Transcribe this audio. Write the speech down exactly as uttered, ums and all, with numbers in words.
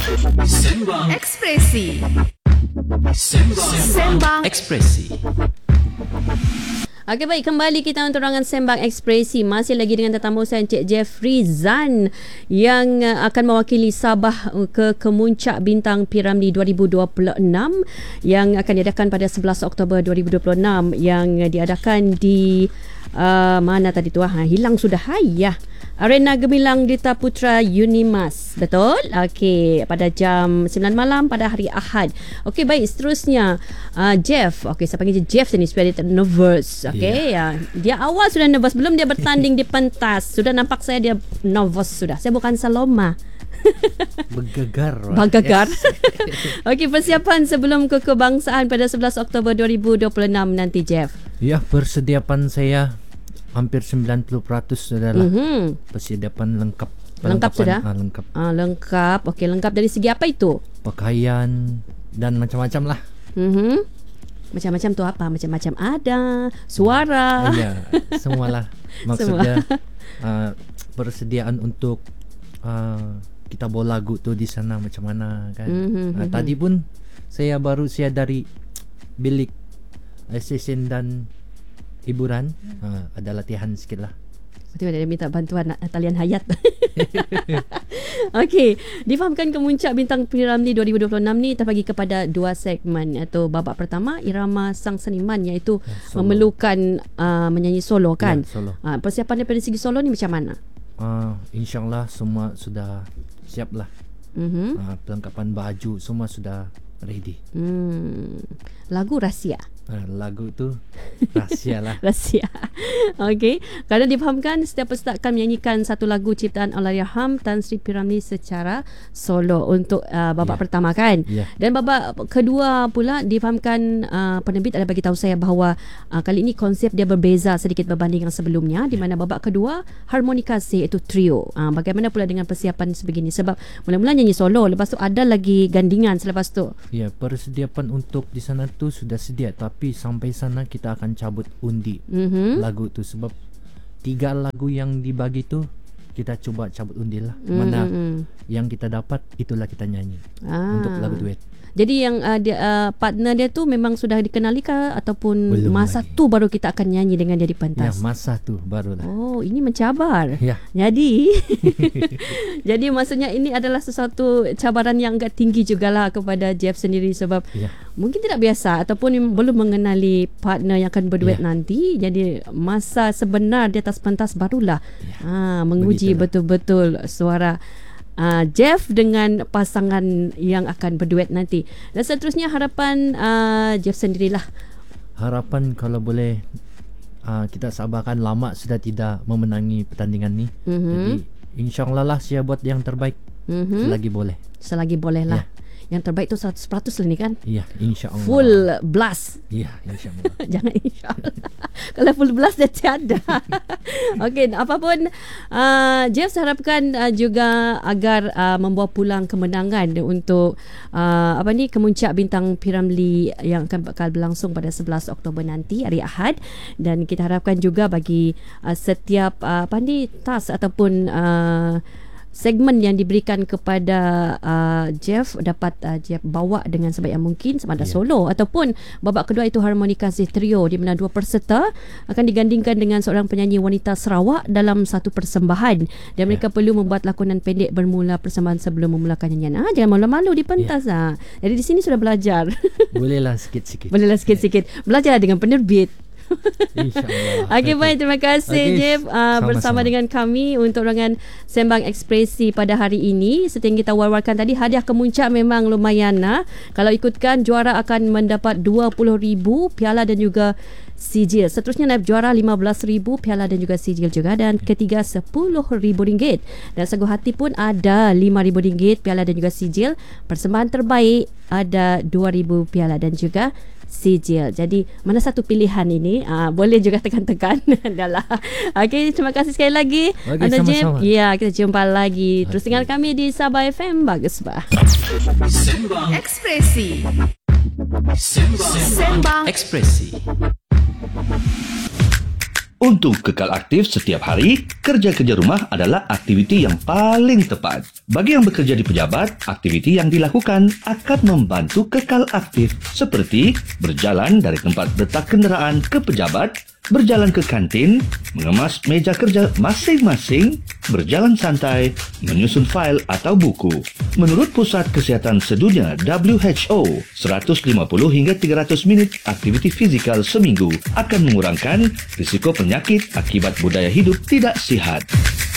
Sembang Ekspresi. Sembang, Sembang Ekspresi. Okey, baik, kembali kita untuk rangan Sembang Ekspresi. Masih lagi dengan tetamu saya Encik Jeffrey Zan yang uh, akan mewakili Sabah uh, ke Kemuncak Bintang P Ramlee dua ribu dua puluh enam yang akan diadakan pada sebelas Oktober dua ribu dua puluh enam, yang uh, diadakan di uh, mana tadi tu? Ha, hilang sudah. Hayah. Arena Gemilang Dita Putra Unimas. Betul? Okey, pada jam sembilan malam pada hari Ahad. Okey, baik, seterusnya uh, Jeff. Okey, saya panggil je Jeff ni supaya dia tak nervous. Okey, yeah. uh, dia awal sudah nervous belum dia bertanding di pentas. Sudah nampak saya dia nervous sudah. Saya bukan Saloma. Bergegar. Bergegar. Yes. Okey, persiapan sebelum kekebangsaan pada sebelas Oktober dua ribu dua puluh enam nanti, Jeff. Ya, persiapan saya hampir sembilan puluh peratus sudah lah. Mm-hmm. Persiapan lengkap. Lengkap sudah? Ah, lengkap. Ah, lengkap. Okey, lengkap dari segi apa itu? Pakaian dan macam-macam lah. Mm-hmm. Macam-macam tu apa? Macam-macam ada. Suara. Ya, semualah. Maksudnya uh, persediaan untuk uh, kita bawa lagu tu di sana macam mana kan. Mm-hmm. Uh, tadi pun saya baru saya dari bilik assistant dan hiburan, ha, ada latihan sikit lah. Betul, dia minta bantuan talian hayat. Okey, difahamkan Kemuncak Bintang P Ramlee dua ribu dua puluh enam ni terbagi kepada dua segmen, iaitu babak pertama irama sang seniman, iaitu ya, memerlukan uh, menyanyi solo kan. Ya, solo. Uh, persiapan daripada segi solo ni macam mana? Uh, InsyaAllah semua sudah siap lah. Mm-hmm. Uh, perlengkapan baju semua sudah ready. Hmm. Lagu rahsia. Uh, lagu tu rahsia lah. Rahsia. Okey. Kerana difahamkan setiap peserta akan menyanyikan satu lagu ciptaan Allahyarham Tan Sri P Ramlee secara solo untuk uh, babak yeah. pertama kan. Yeah. Dan babak kedua pula difahamkan uh, penerbit ada bagi tahu saya bahawa uh, kali ini konsep dia berbeza sedikit berbanding yang sebelumnya, di mana babak kedua harmonikasi iaitu trio. Uh, bagaimana pula dengan persiapan sebegini? Sebab mula-mula nyanyi solo, lepas tu ada lagi gandingan selepas tu. Ya, persiapan untuk di sana tu sudah sedia, tapi sampai sana kita akan cabut undi mm-hmm. lagu tu, sebab tiga lagu yang dibagi tu kita cuba cabut undi lah. Mm-hmm. Mana yang kita dapat itulah kita nyanyi ah. untuk lagu duet. Jadi yang uh, dia, uh, partner dia tu memang sudah dikenali kah ataupun belum masa lagi. Tu baru kita akan nyanyi dengan dia di pentas? Ya, masa tu barulah. Oh, ini mencabar. Ya. Jadi jadi maksudnya ini adalah sesuatu cabaran yang agak tinggi jugalah kepada Jeff sendiri, sebab ya. mungkin tidak biasa ataupun belum mengenali partner yang akan berduet ya. nanti. Jadi masa sebenar di atas pentas barulah ya. ha, menguji begitulah. Betul-betul suara Uh, Jeff dengan pasangan yang akan berduet nanti. Dan seterusnya harapan uh, Jeff sendirilah. Harapan kalau boleh uh, kita sabarkan, lama sudah tidak memenangi pertandingan ni. Mm-hmm. Jadi insyaAllah lah saya buat yang terbaik mm-hmm. selagi boleh. Selagi boleh lah. Ya. Yang terbaik tu seratus peratus lah ni kan? Iya, insyaAllah. Full blast. Iya, insyaAllah. Jangan insyaAllah. Kalau full blast dia tiada. Okey, apapun uh, Jeff harapkan uh, juga agar uh, membawa pulang kemenangan untuk uh, apa ni Kemuncak Bintang P Ramlee yang akan bakal berlangsung pada sebelas Oktober nanti hari Ahad. Dan kita harapkan juga bagi uh, setiap uh, apa ni task ataupun uh, segmen yang diberikan kepada uh, Jeff dapat uh, Jeff bawa dengan sebaik yang mungkin, sama ada yeah. solo ataupun babak kedua itu harmonikasi trio, di mana dua peserta akan digandingkan dengan seorang penyanyi wanita Sarawak dalam satu persembahan, dan yeah. mereka perlu membuat lakonan pendek bermula persembahan sebelum memulakan nyanyian. Ah, jangan malu-malu di pentas yeah. ah. Jadi di sini sudah belajar. Bolehlah sikit-sikit. Bolehlah sikit-sikit. Belajarlah dengan penerbit. InsyaAllah. Okey, baik, terima kasih okay. Jeff uh, bersama dengan kami untuk rangan Sembang Ekspresi pada hari ini. Seperti yang kita war-warkan tadi, hadiah Kemuncak memang lumayan. Nah. Kalau ikutkan, juara akan mendapat dua puluh ribu piala dan juga sijil. Seterusnya naib juara lima belas ribu piala dan juga sijil juga, dan ketiga sepuluh ribu ringgit. Dan Sagu Hati pun ada lima ribu ringgit piala dan juga sijil. Persembahan terbaik ada dua ribu piala dan juga sijil. Jadi mana satu pilihan ini? Uh, boleh juga tekan-tekan. Dahlah. Okey, terima kasih sekali lagi. Okay, sama-sama. Ya, kita jumpa lagi. Terus okay. Dengar kami di Sabah F M. Bagus bah. Sembang Ekspresi. Sembang, Sembang Ekspresi. Untuk kekal aktif setiap hari, kerja-kerja rumah adalah aktiviti yang paling tepat. Bagi yang bekerja di pejabat, aktiviti yang dilakukan akan membantu kekal aktif seperti berjalan dari tempat letak kenderaan ke pejabat, berjalan ke kantin, mengemas meja kerja masing-masing, berjalan santai, menyusun fail atau buku. Menurut Pusat Kesihatan Sedunia W H O, seratus lima puluh hingga tiga ratus minit aktiviti fizikal seminggu akan mengurangkan risiko penyakit akibat budaya hidup tidak sihat.